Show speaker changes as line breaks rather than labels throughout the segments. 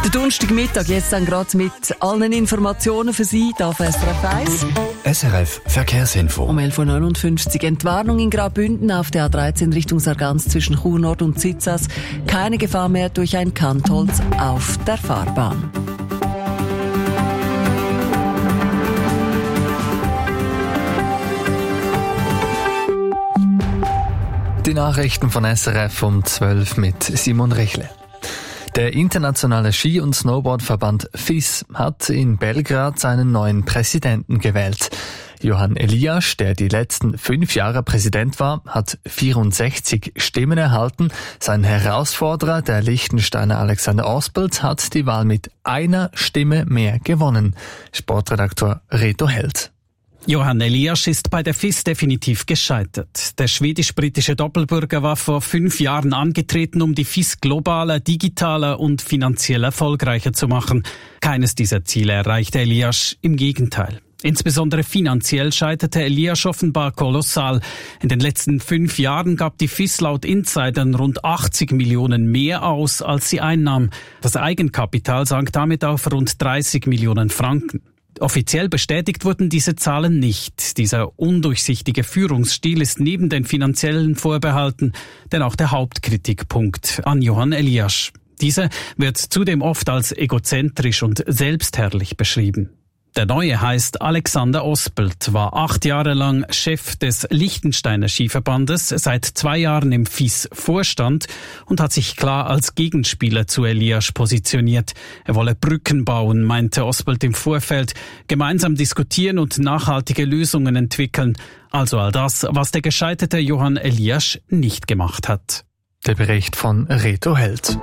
Der Donnerstagmittag jetzt dann gerade mit allen Informationen für Sie hier auf SRF 1.
SRF Verkehrsinfo.
Um 11.59 Uhr Entwarnung in Graubünden auf der A13 Richtung Sargans zwischen Chur Nord und Zitzas. Keine Gefahr mehr durch ein Kantholz auf der Fahrbahn.
Die Nachrichten von SRF um 12 mit Simon Rechle. Der internationale Ski- und Snowboardverband FIS hat in Belgrad seinen neuen Präsidenten gewählt. Johann Elias, der die letzten 5 Jahre Präsident war, hat 64 Stimmen erhalten. Sein Herausforderer, der Liechtensteiner Alexander Ospelt, hat die Wahl mit einer Stimme mehr gewonnen. Sportredaktor Reto Held.
Johann Elias ist bei der FIS definitiv gescheitert. Der schwedisch-britische Doppelbürger war vor 5 Jahren angetreten, um die FIS globaler, digitaler und finanziell erfolgreicher zu machen. Keines dieser Ziele erreichte Elias, im Gegenteil. Insbesondere finanziell scheiterte Elias offenbar kolossal. In den letzten 5 Jahren gab die FIS laut Insidern rund 80 Millionen mehr aus, als sie einnahm. Das Eigenkapital sank damit auf rund 30 Millionen Franken. Offiziell bestätigt wurden diese Zahlen nicht. Dieser undurchsichtige Führungsstil ist neben den finanziellen Vorbehalten denn auch der Hauptkritikpunkt an Johann Elias. Dieser wird zudem oft als egozentrisch und selbstherrlich beschrieben. Der Neue heißt Alexander Ospelt, war 8 Jahre lang Chef des Liechtensteiner Skiverbandes, seit 2 Jahren im FIS-Vorstand und hat sich klar als Gegenspieler zu Elias positioniert. Er wolle Brücken bauen, meinte Ospelt im Vorfeld, gemeinsam diskutieren und nachhaltige Lösungen entwickeln. Also all das, was der gescheiterte Johann Elias nicht gemacht hat.
Der Bericht von Reto Held.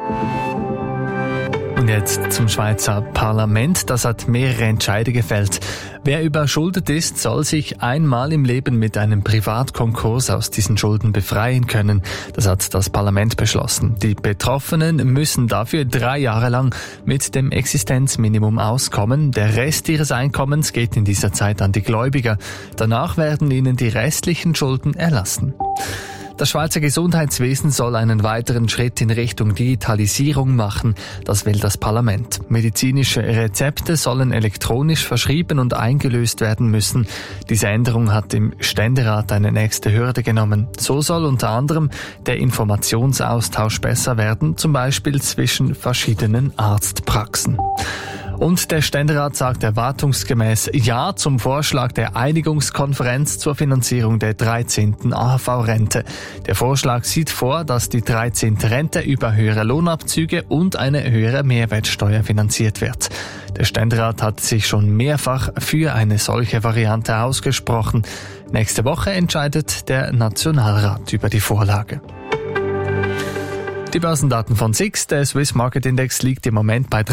Und jetzt zum Schweizer Parlament. Das hat mehrere Entscheide gefällt. Wer überschuldet ist, soll sich einmal im Leben mit einem Privatkonkurs aus diesen Schulden befreien können. Das hat das Parlament beschlossen. Die Betroffenen müssen dafür 3 Jahre lang mit dem Existenzminimum auskommen. Der Rest ihres Einkommens geht in dieser Zeit an die Gläubiger. Danach werden ihnen die restlichen Schulden erlassen. Das Schweizer Gesundheitswesen soll einen weiteren Schritt in Richtung Digitalisierung machen. Das will das Parlament. Medizinische Rezepte sollen elektronisch verschrieben und eingelöst werden müssen. Diese Änderung hat im Ständerat eine nächste Hürde genommen. So soll unter anderem der Informationsaustausch besser werden, zum Beispiel zwischen verschiedenen Arztpraxen. Und der Ständerat sagt erwartungsgemäß Ja zum Vorschlag der Einigungskonferenz zur Finanzierung der 13. AHV-Rente. Der Vorschlag sieht vor, dass die 13. Rente über höhere Lohnabzüge und eine höhere Mehrwertsteuer finanziert wird. Der Ständerat hat sich schon mehrfach für eine solche Variante ausgesprochen. Nächste Woche entscheidet der Nationalrat über die Vorlage. Die Börsendaten von SIX, der Swiss Market Index, liegt im Moment bei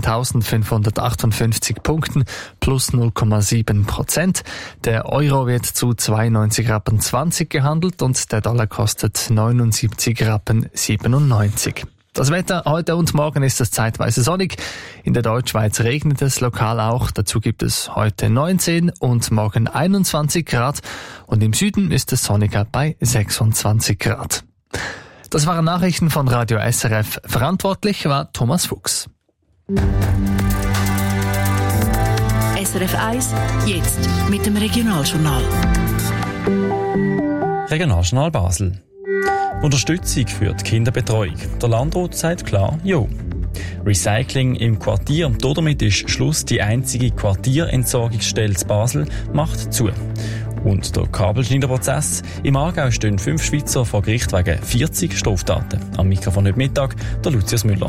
13.558 Punkten, plus 0,7%. Der Euro wird zu 92,20 Rappen gehandelt und der Dollar kostet 79,97 Rappen. Das Wetter heute und morgen ist es zeitweise sonnig. In der Deutschschweiz regnet es lokal auch. Dazu gibt es heute 19 und morgen 21 Grad. Und im Süden ist es sonniger bei 26 Grad. Das waren Nachrichten von Radio SRF. Verantwortlich war Thomas Fuchs.
SRF 1, jetzt mit dem Regionaljournal.
Regionaljournal Basel. Unterstützung für die Kinderbetreuung. Der Landrat sagt klar Ja. Recycling im Quartier. Damit ist Schluss. Die einzige Quartierentsorgungsstelle in Basel macht zu. Und der Kabelschneiderprozess. Im Aargau stehen 5 Schweizer vor Gericht wegen 40 Straftaten. Am Mikrofon heute Mittag der Lucius Müller.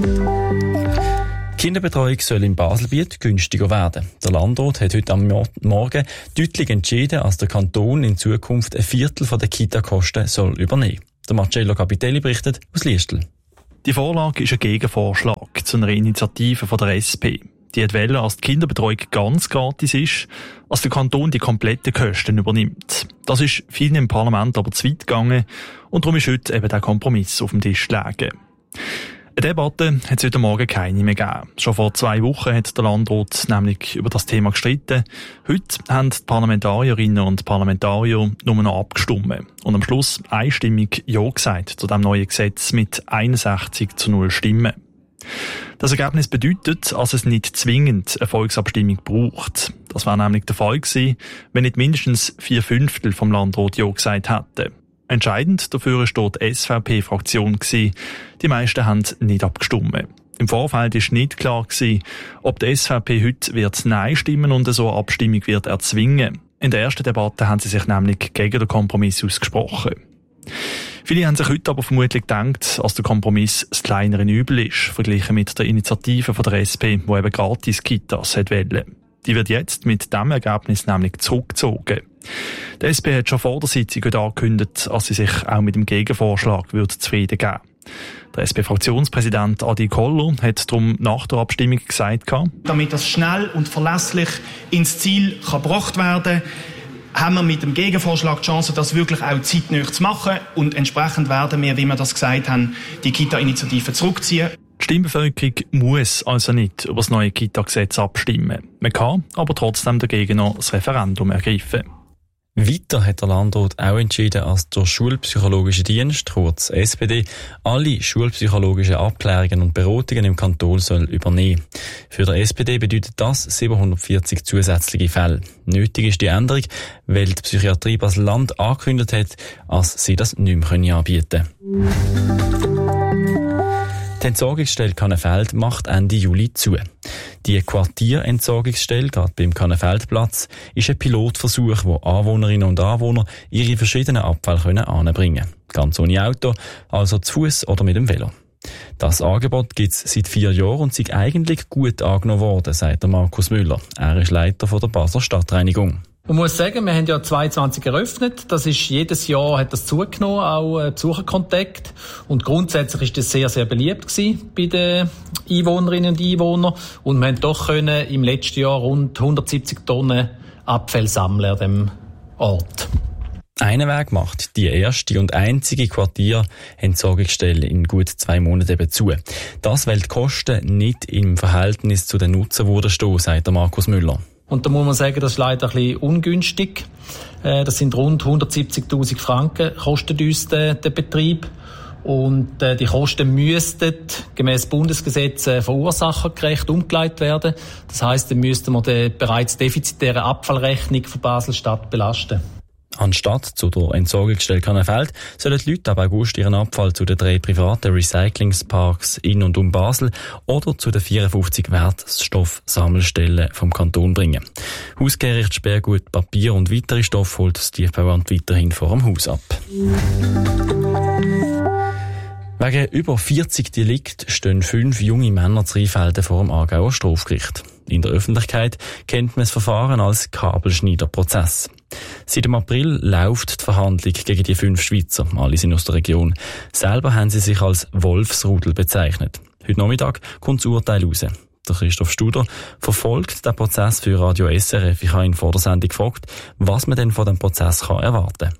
Die Kinderbetreuung soll im Baselbiet günstiger werden. Der Landrat hat heute am Morgen deutlich entschieden, dass der Kanton in Zukunft ein Viertel der Kita-Kosten soll übernehmen. Der Marcello Capitelli berichtet aus Liestl.
Die Vorlage ist ein Gegenvorschlag zu einer Initiative von der SP. Die hat wollen, dass die Kinderbetreuung ganz gratis ist, als der Kanton die kompletten Kosten übernimmt. Das ist vielen im Parlament aber zu weit gegangen und darum ist heute eben der Kompromiss auf dem Tisch gelegen. Eine Debatte hat es heute Morgen keine mehr gegeben. Schon vor 2 Wochen hat der Landrat nämlich über das Thema gestritten. Heute haben die Parlamentarierinnen und Parlamentarier nur noch abgestimmt und am Schluss einstimmig Ja gesagt zu dem neuen Gesetz mit 61:0 Stimmen. Das Ergebnis bedeutet, dass es nicht zwingend eine Volksabstimmung braucht. Das wäre nämlich der Fall gewesen, wenn nicht mindestens 4/5 vom Landrat Ja gesagt hätten. Entscheidend dafür war dort die SVP-Fraktion gewesen. Die meisten haben nicht abgestimmt. Im Vorfeld war nicht klar gewesen, ob die SVP heute wird Nein stimmen und so eine Abstimmung wird erzwingen. In der ersten Debatte haben sie sich nämlich gegen den Kompromiss ausgesprochen. Viele haben sich heute aber vermutlich gedacht, dass der Kompromiss das kleinere Übel ist, verglichen mit der Initiative von der SP, die eben Gratis-Kitas wollte. Die wird jetzt mit diesem Ergebnis nämlich zurückgezogen. Die SP hat schon vor der Sitzung angekündigt, dass sie sich auch mit dem Gegenvorschlag zufrieden geben würde. Der SP-Fraktionspräsident Adi Koller hat darum nach der Abstimmung gesagt,
damit das schnell und verlässlich ins Ziel gebracht werden kann, haben wir mit dem Gegenvorschlag die Chance, das wirklich auch zeitnah zu machen. Und entsprechend werden wir, wie wir das gesagt haben, die Kita-Initiative zurückziehen.
Die Stimmbevölkerung muss also nicht über das neue Kita-Gesetz abstimmen. Man kann aber trotzdem dagegen noch das Referendum ergreifen.
Weiter hat der Landrat auch entschieden, dass der Schulpsychologische Dienst, kurz SPD, alle schulpsychologischen Abklärungen und Beratungen im Kanton soll übernehmen. Für die SPD bedeutet das 740 zusätzliche Fälle. Nötig ist die Änderung, weil die Psychiatrie Basel-Land angekündigt hat, dass sie das nicht mehr anbieten können. Die Entsorgungsstelle Kannenfeld macht Ende Juli zu. Die Quartierentsorgungsstelle, gerade beim Kannenfeldplatz, ist ein Pilotversuch, wo Anwohnerinnen und Anwohner ihre verschiedenen Abfälle anbringen können. Ganz ohne Auto, also zu Fuß oder mit dem Velo. Das Angebot gibt es seit 4 Jahren und ist eigentlich gut angenommen worden, sagt der Markus Müller. Er ist Leiter von der Basler Stadtreinigung.
Man muss sagen, wir haben ja 22 eröffnet. Das ist jedes Jahr hat das zugenommen, auch Besucherkontakt. Und grundsätzlich ist das sehr, sehr beliebt gewesen bei den Einwohnerinnen und Einwohnern. Und wir haben doch können im letzten Jahr rund 170 Tonnen Abfälle sammeln an dem Ort.
Einen Weg macht die erste und einzige Quartierentsorgungsstelle in gut 2 Monaten eben zu. Das, weil die Kosten nicht im Verhältnis zu den Nutzen wurden stehen, sagt der Markus Müller.
Und da muss man sagen, das ist leider ein bisschen ungünstig. Das sind rund 170'000 Franken, kostet uns der Betrieb. Und die Kosten müssten gemäss Bundesgesetz verursachergerecht umgelegt werden. Das heisst, dann müssten wir die bereits defizitäre Abfallrechnung von Basel-Stadt belasten.
Anstatt zu der Entsorgungsstelle Kannenfeld sollen die Leute ab August ihren Abfall zu den 3 privaten Recyclingsparks in und um Basel oder zu den 54 Wertstoffsammelstellen vom Kanton bringen. Hausgericht, Sperrgut, Papier und weitere Stoffe holt das Tiefbauamt weiterhin vor dem Haus ab. Wegen über 40 Delikten stehen 5 junge Männer zu Rheinfelden vor dem Aargauer Strafgericht. In der Öffentlichkeit kennt man das Verfahren als Kabelschneiderprozess. Seit dem April läuft die Verhandlung gegen die 5 Schweizer. Alle sind aus der Region. Selber haben sie sich als Wolfsrudel bezeichnet. Heute Nachmittag kommt das Urteil raus. Der Christoph Studer verfolgt den Prozess für Radio SRF. Ich habe ihn vor der Sendung gefragt, was man denn von dem Prozess erwarten kann.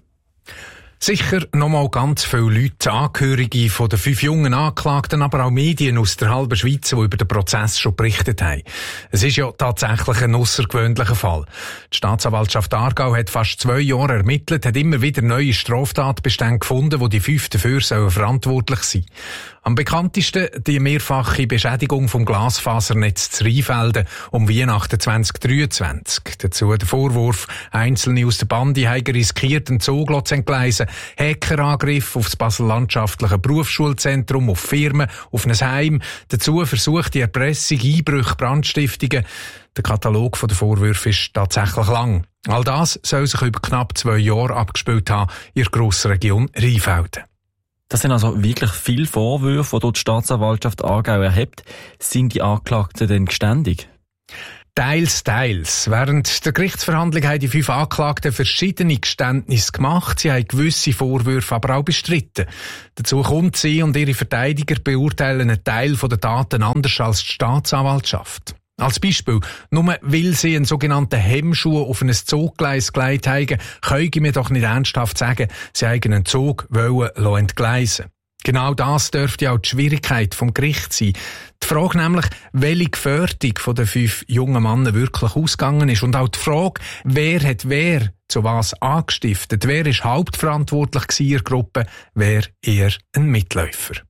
Sicher nochmal ganz viele Leute, Angehörige von den 5 jungen Anklagten, aber auch Medien aus der halben Schweiz, die über den Prozess schon berichtet haben. Es ist ja tatsächlich ein außergewöhnlicher Fall. Die Staatsanwaltschaft Aargau hat fast 2 Jahre ermittelt, hat immer wieder neue Straftatbestände gefunden, wo die 5 dafür verantwortlich sein sollen. Am bekanntesten die mehrfache Beschädigung vom Glasfasernetz zu Rheinfelden um Weihnachten 2023. Dazu der Vorwurf, Einzelne aus der Bande haben riskiert, einen Zug zu entgleisen, Hackerangriff auf das Basel-Landschaftliche Berufsschulzentrum, auf Firmen, auf ein Heim, dazu versuchte Erpressung, Einbrüche, Brandstiftungen. Der Katalog der Vorwürfe ist tatsächlich lang. All das soll sich über knapp 2 Jahre abgespielt haben in der Grossregion Rheinfelden.
Das sind also wirklich viele Vorwürfe, die dort die Staatsanwaltschaft Aargau erhebt. Sind die Anklagten denn geständig?
Teils. Während der Gerichtsverhandlung haben die 5 Anklagten verschiedene Geständnisse gemacht. Sie haben gewisse Vorwürfe aber auch bestritten. Dazu kommt, sie und ihre Verteidiger beurteilen einen Teil der Taten anders als die Staatsanwaltschaft. Als Beispiel, nur weil sie einen sogenannten Hemmschuh auf ein Zuggleis gelegt haben, können wir doch nicht ernsthaft sagen, sie haben einen Zug entgleisen. Genau das dürfte auch die Schwierigkeit vom Gericht sein. Die Frage nämlich, welche Gefährdung von den 5 jungen Männern wirklich ausgegangen ist. Und auch die Frage, wer hat wer zu was angestiftet. Wer ist hauptverantwortlich in der Gruppe, wer eher ein Mitläufer.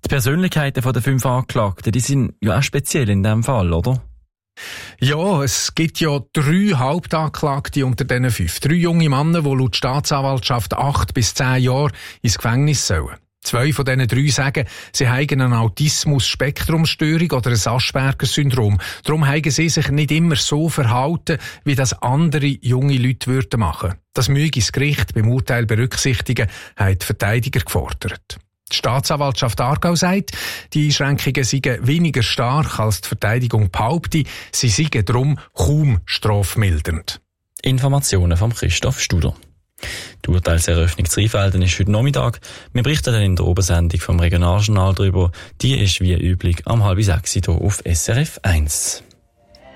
Die Persönlichkeiten der 5 Angeklagten, die sind ja auch speziell in diesem Fall, oder?
Ja, es gibt ja 3 Hauptanklagte unter diesen 5. 3 junge Männer, die laut Staatsanwaltschaft 8 bis 10 Jahre ins Gefängnis sollen. 2 von diesen 3 sagen, sie haben eine Autismus-Spektrumstörung oder ein Asperger-Syndrom. Darum haben sie sich nicht immer so verhalten, wie das andere junge Leute würden machen. Das möge das Gericht beim Urteil berücksichtigen, haben die Verteidiger gefordert. Die Staatsanwaltschaft Aargau sagt, die Einschränkungen seien weniger stark als die Verteidigung behauptet, sie seien darum kaum strafmildernd.
Informationen von Christoph Studer. Die Urteilseröffnung zu Rheinfelden ist heute Nachmittag. Wir berichten dann in der Obersendung vom Regionaljournal darüber. Die ist wie üblich am 5:30 hier auf SRF 1.